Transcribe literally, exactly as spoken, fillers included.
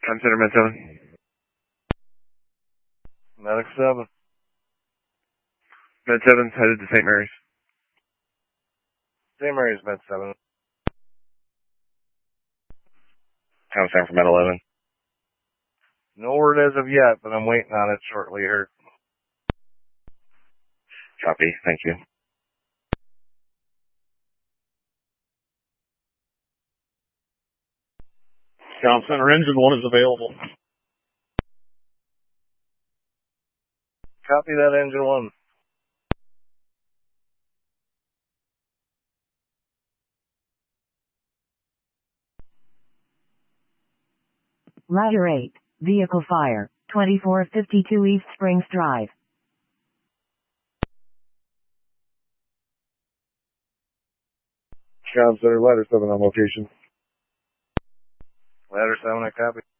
Consider Med seven. Medic seven. Med seven's headed to Saint Mary's. Saint Mary's, Med seven. Count down for Med eleven. No word as of yet, but I'm waiting on it shortly here. Copy, thank you. Comm Center, engine one is available. Copy that, engine one. Ladder eight, vehicle fire, twenty-four fifty-two East Springs Drive. Comm Center, ladder seven on location. Ladder seven, I copy.